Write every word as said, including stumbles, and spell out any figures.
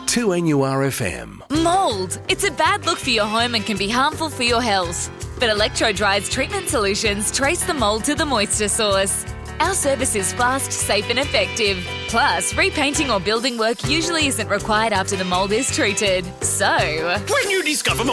two N U R F M. Mould. It's a bad look for your home and can be harmful for your health. But Electro-Dry's treatment solutions trace the mould to the moisture source. Our service is fast, safe and effective. Plus, repainting or building work usually isn't required after the mould is treated. So, when you discover